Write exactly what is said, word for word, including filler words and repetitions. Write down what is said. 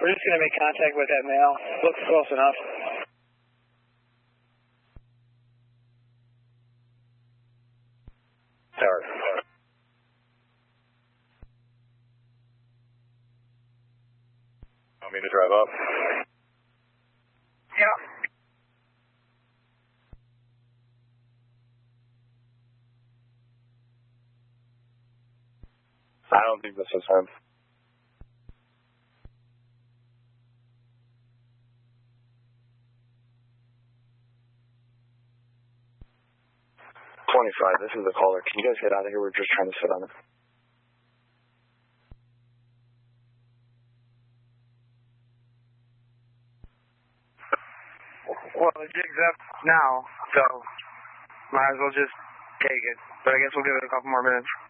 We're just going to make contact with that male. Looks close enough. Sorry. Want me to drive up? Yeah. I don't think this is him. twenty-five, this is the caller. Can you guys get out of here? We're just trying to sit on it. Well, the jig's up now, so might as well just take it. But I guess we'll give it a couple more minutes.